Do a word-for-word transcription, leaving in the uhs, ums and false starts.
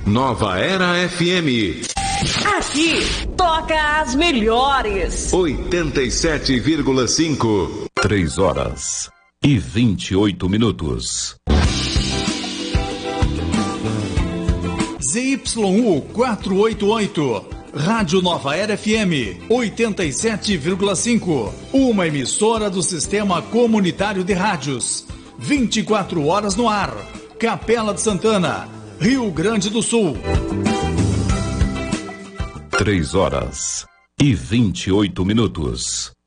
Nova Era F M. Aqui toca as melhores. oitenta e sete vírgula cinco. Três horas e vinte e oito minutos. Z Y U quatrocentos e oitenta e oito. Rádio Nova Era F M oitenta e sete vírgula cinco. Uma emissora do Sistema Comunitário de Rádios. vinte e quatro horas no ar. Capela de Santana, Rio Grande do Sul. Três horas e vinte e oito minutos.